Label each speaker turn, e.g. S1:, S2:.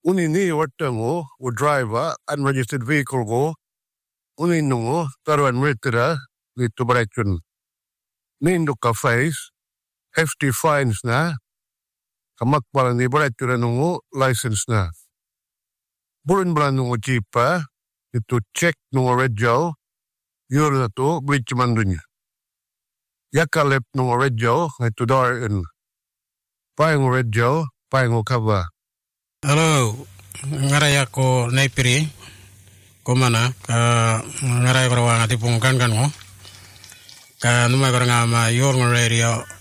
S1: Unini wattango, o driver, unregistered vehicle go, uninungo, taruan mritira, dito barachun. Nindo ka face, hefty fines na, kamakpalan ni barachura nungo, license na. Burin bala nungo jeepa, ito check nungo redjo, yun na to, bridge mandunya. Yakalep nungo redjo, ito darin. Payang redjo, payang kava.
S2: Halo, ngaray ako naipiri, kumana, ngaray ko rawa nga tipong kan mo, ka numay ko nga ma yor ng radio,